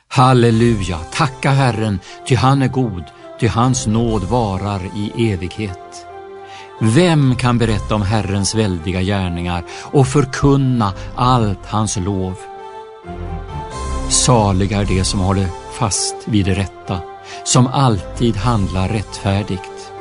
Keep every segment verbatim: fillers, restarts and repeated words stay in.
Halleluja, tacka Herren, ty han är god, ty hans nåd varar i evighet. Vem kan berätta om Herrens väldiga gärningar och förkunna allt hans lov? Saliga är de som håller fast vid det rätta, som alltid handlar rättfärdigt.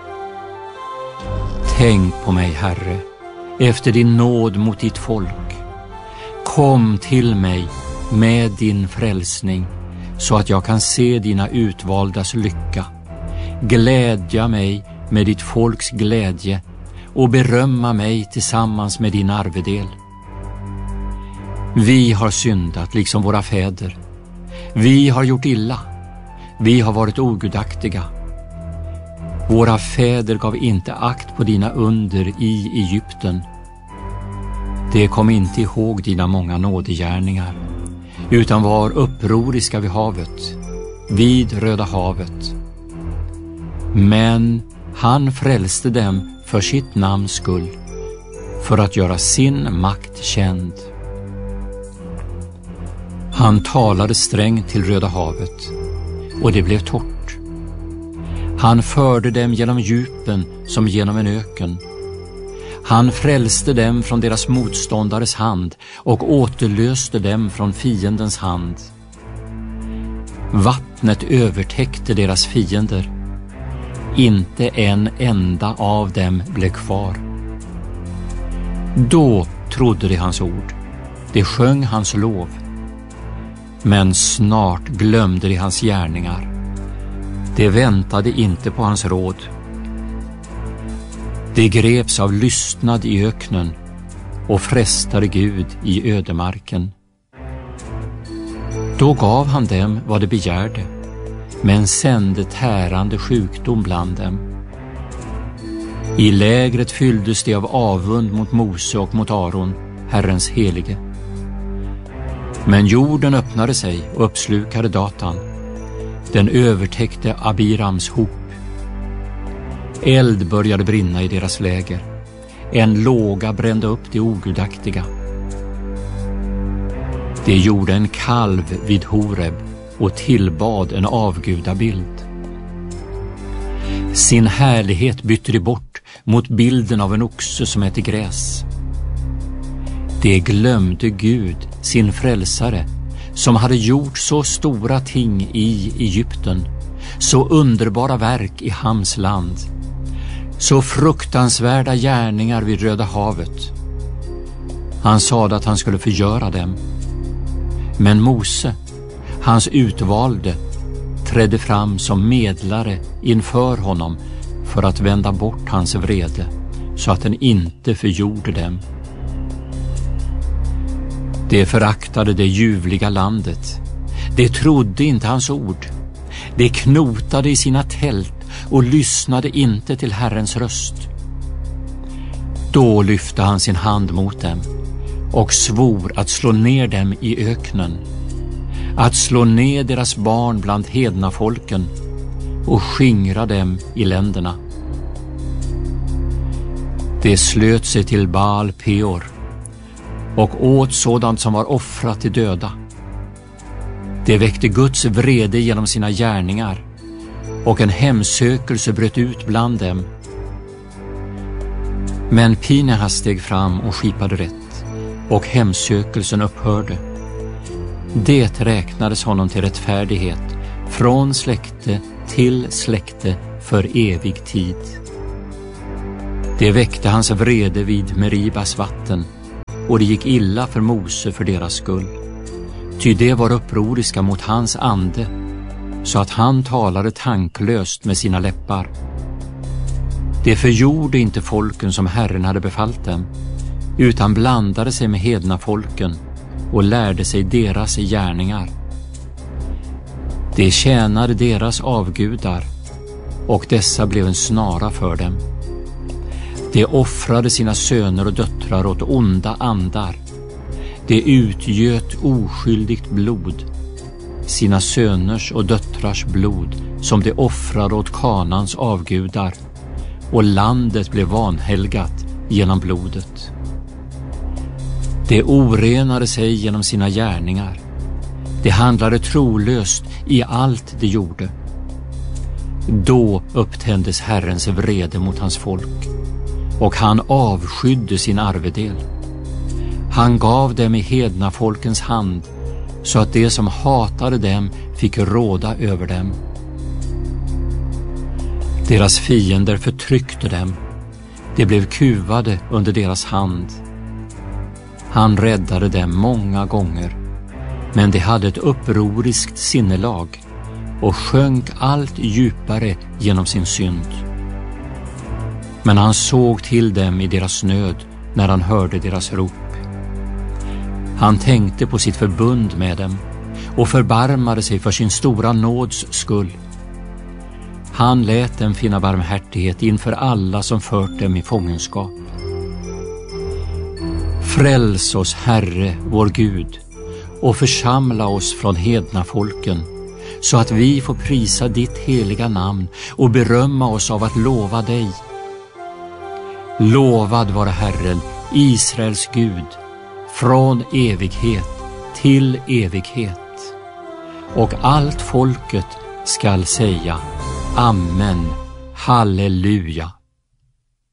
Tänk på mig, Herre, efter din nåd mot ditt folk. Kom till mig med din frälsning, så att jag kan se dina utvaldas lycka, glädja mig med ditt folks glädje och berömma mig tillsammans med din arvedel. Vi har syndat liksom våra fäder. Vi har gjort illa. Vi har varit ogudaktiga. Våra fäder gav inte akt på dina under i Egypten. De kom inte ihåg dina många nådegärningar, utan var upproriska vid havet, vid Röda havet. Men han frälste dem för sitt namns skull, för att göra sin makt känd. Han talade strängt till Röda havet, och det blev torrt. Han förde dem genom djupen som genom en öken. Han frälste dem från deras motståndares hand och återlöste dem från fiendens hand. Vattnet övertäckte deras fiender. Inte en enda av dem blev kvar. Då trodde de hans ord. De sjöng hans lov. Men snart glömde de hans gärningar. De väntade inte på hans råd. De greps av lystnad i öknen och frestade Gud i ödemarken. Då gav han dem vad de begärde, men sände tärande sjukdom bland dem. I lägret fylldes de av avund mot Mose och mot Aron, Herrens helige. Men jorden öppnade sig och uppslukade Datan. Den övertäckte Abirams hop. Eld började brinna i deras läger. En låga brände upp de ogudaktiga. De gjorde en kalv vid Horeb och tillbad en avgudabild. Sin härlighet bytte de bort mot bilden av en oxe som äter gräs. De glömde Gud, sin frälsare, som hade gjort så stora ting i Egypten, så underbara verk i Hams land, så fruktansvärda gärningar vid Röda havet. Han sade att han skulle förgöra dem. Men Mose, hans utvalde, trädde fram som medlare inför honom för att vända bort hans vrede, så att den inte förgjorde dem. De föraktade det ljuvliga landet. De trodde inte hans ord. De knotade i sina tält och lyssnade inte till Herrens röst. Då lyfte han sin hand mot dem och svor att slå ner dem i öknen, att slå ner deras barn bland hedna folken och skingra dem i länderna. De slöt sig till Baal Peor och åt sådant som var offrat till döda. De väckte Guds vrede genom sina gärningar, och en hemsökelse bröt ut bland dem. Men Pinehas steg fram och skipade rätt, och hemsökelsen upphörde. Det räknades honom till rättfärdighet från släkte till släkte för evig tid. Det väckte hans vrede vid Meribas vatten, och det gick illa för Mose för deras skull. Ty det var upproriska mot hans ande, så att han talade tanklöst med sina läppar. Det förgjorde inte folken som Herren hade befallt dem, utan blandade sig med hedna folken och lärde sig deras gärningar. De tjänade deras avgudar, och dessa blev en snara för dem. De offrade sina söner och döttrar åt onda andar. De utgöt oskyldigt blod, sina söners och döttrars blod, som de offrade åt Kanans avgudar, och landet blev vanhelgat genom blodet. De orenade sig genom sina gärningar. De handlade trolöst i allt de gjorde. Då upptändes Herrens vrede mot hans folk, och han avskydde sin arvedel. Han gav dem i hedna folkens hand, så att de som hatade dem fick råda över dem. Deras fiender förtryckte dem. De blev kuvade under deras hand. Han räddade dem många gånger, men de hade ett upproriskt sinnelag och sjönk allt djupare genom sin synd. Men han såg till dem i deras nöd när han hörde deras rop. Han tänkte på sitt förbund med dem och förbarmade sig för sin stora nåds skull. Han lät dem finna barmhärtighet inför alla som fört dem i fångenskap. Fräls oss, Herre, vår Gud, och församla oss från hedna folken, så att vi får prisa ditt heliga namn och berömma oss av att lova dig. Lovad vare Herren, Israels Gud, från evighet till evighet. Och allt folket skall säga Amen, halleluja.